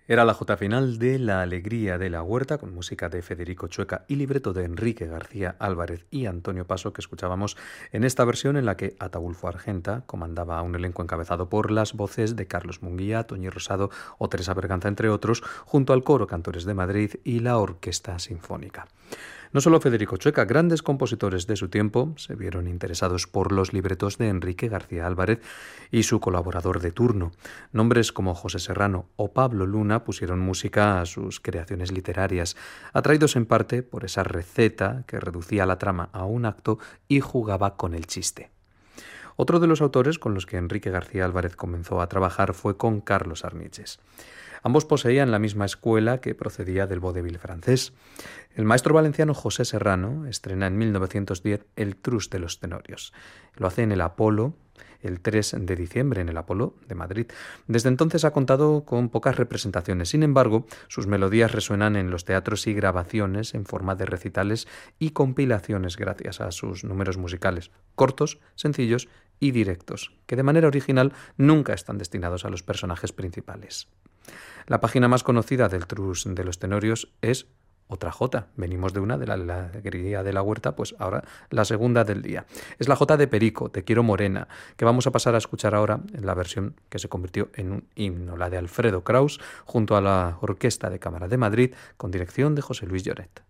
Era la jota final de La alegría de la huerta, con música de Federico Chueca y libreto de Enrique García Álvarez y Antonio Paso, que escuchábamos en esta versión en la que Ataulfo Argenta comandaba a un elenco encabezado por las voces de Carlos Munguía, Toñi Rosado o Teresa Berganza, entre otros, junto al Coro Cantores de Madrid y la Orquesta Sinfónica. No solo Federico Chueca, grandes compositores de su tiempo se vieron interesados por los libretos de Enrique García Álvarez y su colaborador de turno. Nombres como José Serrano o Pablo Luna pusieron música a sus creaciones literarias, atraídos en parte por esa receta que reducía la trama a un acto y jugaba con el chiste. Otro de los autores con los que Enrique García Álvarez comenzó a trabajar fue con Carlos Arniches. Ambos poseían la misma escuela que procedía del vodevil francés. El maestro valenciano José Serrano estrena en 1910 El Trus de los Tenorios. Lo hace en el Apolo, el 3 de diciembre, en el Apolo de Madrid. Desde entonces ha contado con pocas representaciones. Sin embargo, sus melodías resuenan en los teatros y grabaciones en forma de recitales y compilaciones gracias a sus números musicales, cortos, sencillos y directos, que de manera original nunca están destinados a los personajes principales. La página más conocida del Trus de los Tenorios es otra jota. Venimos de una, de la alegría de la huerta, pues ahora la segunda del día. Es la jota de Perico, Te quiero morena, que vamos a pasar a escuchar ahora en la versión que se convirtió en un himno, la de Alfredo Kraus, junto a la Orquesta de Cámara de Madrid, con dirección de José Luis Lloret.